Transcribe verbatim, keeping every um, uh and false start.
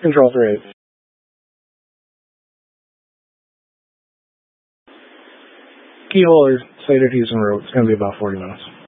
Control three. Key holder, slated Houston route. It's going to be about forty minutes.